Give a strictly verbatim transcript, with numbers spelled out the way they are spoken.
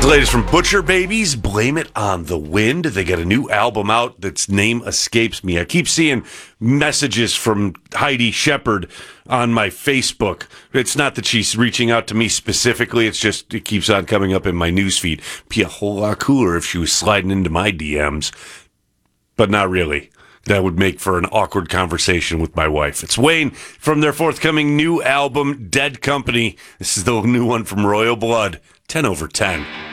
The latest from Butcher Babies, Blame It on the Wind. They got a new album out that's name escapes me. I keep seeing messages from Heidi Shepard on my Facebook. It's not that she's reaching out to me specifically. It's just it keeps on coming up in my newsfeed. Be a whole lot cooler if she was sliding into my D Ms, but not really. That would make for an awkward conversation with my wife. It's Wayne from their forthcoming new album, Dead Company. This is the new one from Royal Blood, ten over ten.